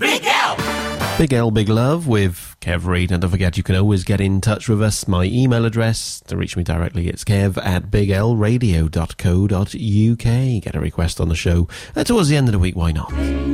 Big L! Big L, Big Love with Kev Reid. And don't forget, you can always get in touch with us. My email address to reach me directly, it's kev@biglradio.co.uk. Get a request on the show towards the end of the week, why not?